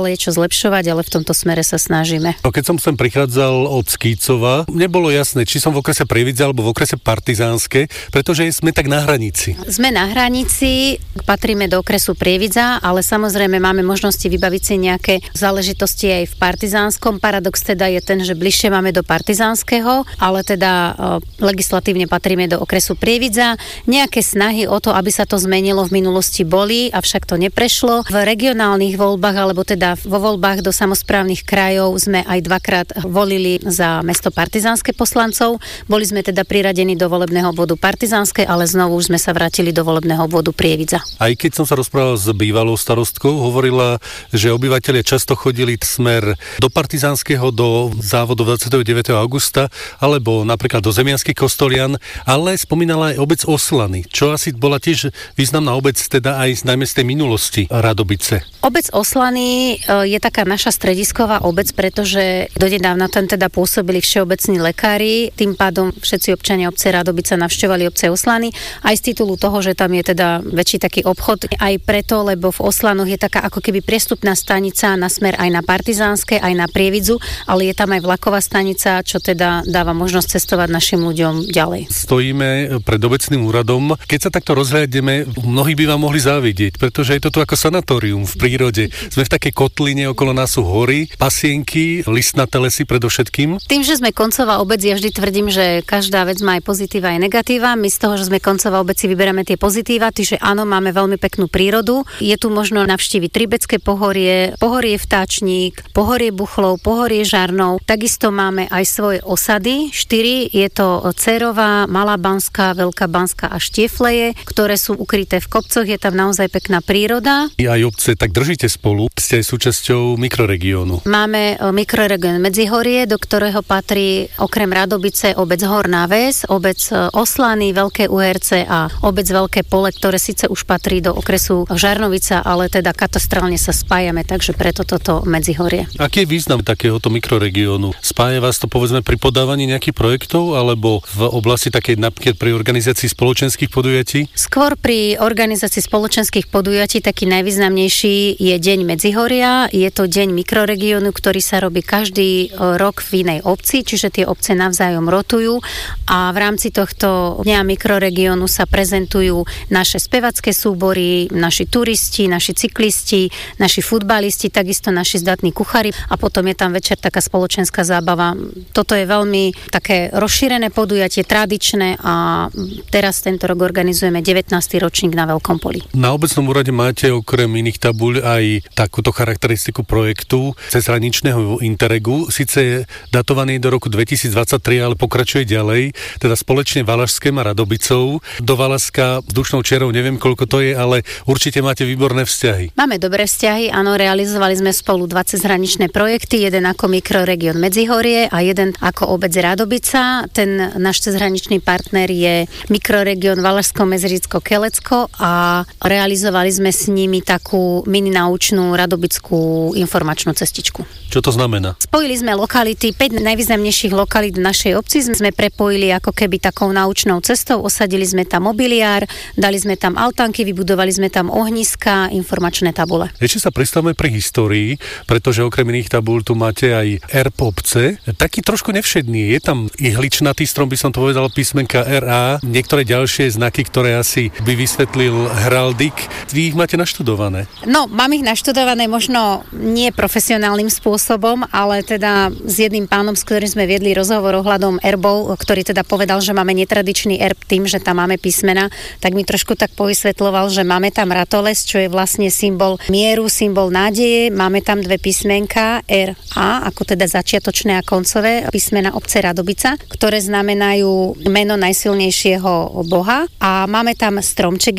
stále je čo zlepšovať, ale v tomto smere sa snažíme. Keď som sem prichádzal od Skícova, nebolo jasné, či som v okrese Prievidza alebo v okrese Partizánske, pretože sme tak na hranici. Sme na hranici, patríme do okresu Prievidza, ale samozrejme máme možnosti vybaviť si nejaké záležitosti aj v Partizánskom. Paradox teda je ten, že bližšie máme do Partizánskeho, ale teda legislatívne patríme do okresu Prievidza. Nejaké snahy o to, aby sa to zmenilo, v minulosti boli, avšak to neprešlo. V regionálnych voľbách, alebo teda vo voľbách do samosprávnych krajov sme aj dvakrát volili za mesto Partizánske poslancov. Boli sme teda priradení do volebného obvodu Partizánske, ale znovu už sme sa vrátili do volebného obvodu Prievidza. Aj keď som sa rozprával s bývalou starostkou, hovorila, že obyvatelia často chodili smer do Partizánskeho, do závodu 29. augusta, alebo napríklad do Zemianskych Kostolian, ale spomínala aj obec Oslany, čo asi bola tiež významná obec, teda aj najmä z tej minulosti Radobice. Obec Oslany je taká naša stredisková obec, pretože donedávna tam teda pôsobili všeobecní lekári, tým pádom všetci občania obce Radobica navštevovali obce Oslany, aj z titulu toho, že tam je teda väčší taký obchod, aj preto, lebo v Oslanoch je taká ako keby priestupná stanica na smer aj na Partizánske, aj na Prievidzu, ale je tam aj vlaková stanica, čo teda dáva možnosť cestovať našim ľuďom ďalej. Stojíme pred obecným úradom. Keď sa takto rozhľadneme, mnohí by vám mohli závidieť, pretože je to tu ako sanatórium v prírode. Sme v takej kotline, okolo nás sú hory, pasienky, listnaté lesy predovšetkým. Tým, že sme koncová obec, ja vždy tvrdím, že každá vec má aj pozitíva, aj negatíva. My z toho, že sme koncová obec, si vyberáme tie pozitíva, čiže áno, máme veľmi peknú prírodu. Je tu možno navštíviť Tribecké pohorie, pohorie Vtáčnik, pohorie Buchlov, pohorie Žarnov. Takisto máme aj svoje osady, 4, je to Cerová, Malá Banská, Veľká Banská a Štiefleje, ktoré sú ukryté v kopcoch, je tam naozaj pekná príroda. Aj obce tak držíte spolu, ste aj súčasťou mikroregiónu. Máme mikroregión Medzihorie, do ktorého patrí okrem Radobice obec Horná Ves, obec Oslany, Veľké Uherce a obec Veľké Pole, ktoré síce už patrí do okresu Žarnovica, ale teda katastrálne sa spájame, takže preto toto Medzihorie. Aký je význam takéhoto mikroregiónu? Spája vás to povedzme pri podávaní nejakých projektov alebo v oblasti takej napríklad pri organizácii spoločenských podujatí? Skôr pri organizácii spoločenských podujatí taký najvýznamnejší je Deň Medzihoria. Je to deň mikroregiónu, ktorý sa robí každý rok v inej obci, čiže tie obce navzájom rotujú a v rámci tohto dňa mikroregiónu sa prezentujú naše spevacké súbory, naši turisti, naši cyklisti, naši futbalisti, takisto naši zdatní kuchári a potom je tam večer taká spoločenská zábava. Toto je veľmi také rozšírené podujatie, tradičné a teraz tento rok organizujeme 19. ročník na Veľkom Poli. Na obecnom úrade máte okrem iných tabuľ aj takúto charakteristiku projektu cezhraničného Interregu. Sice je datovaný do roku 2023, ale pokračuje ďalej, teda spoločne Valašském a Radobicou. Do Valašska vzdušnou čierou neviem, koľko to je, ale určite máte výborné vzťahy. Máme dobré vzťahy, áno, realizovali sme spolu 2 cezhraničné projekty, jeden ako mikroregión Medzihorie a jeden ako obec Radobica. Ten náš cezhraničný partner je mikroregión Valašsko-Meziricko-Kelecko a realizovali sme s nimi takú mini naučnú radobickú informačnú cestičku. Čo to znamená? Spojili sme lokality, 5 najvýznamnejších lokalít v našej obci sme prepojili ako keby takou naučnou cestou, osadili sme tam mobiliár, dali sme tam altánky, vybudovali sme tam ohniska, informačné tabule. Ešte sa pristavme pri histórii, pretože okrem iných tabúľ tu máte aj erb obce. Taký trošku nevšedný, je tam ihličnatý strom, by som to povedal, písmenka RA, niektoré ďalšie znaky, ktoré asi by vysvetlil heraldik. Vy ich máte naštudované? No, mám ich naštudované možno nie profesionálnym spôsobom, ale teda s jedným pánom, s ktorým sme viedli rozhovor ohľadom erbov, ktorý teda povedal, že máme netradičný erb tým, že tam máme písmena, tak mi trošku tak povysvetľoval, že máme tam ratoles, čo je vlastne symbol mieru, symbol nádeje, máme tam 2 písmenka RA, ako teda začiatočné a koncové písmena obce Radobica, ktoré znamenajú meno najsilnejšieho boha a máme tam stromček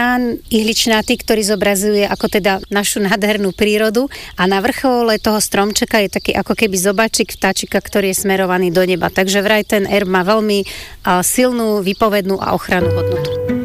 ihličnatý, ktorý zobrazuje ako teda našu nádhernú prírodu a na vrchole toho stromčeka je taký ako keby zobáčik vtáčika, ktorý je smerovaný do neba. Takže vraj ten erb má veľmi silnú, výpovednú a ochrannú hodnotu.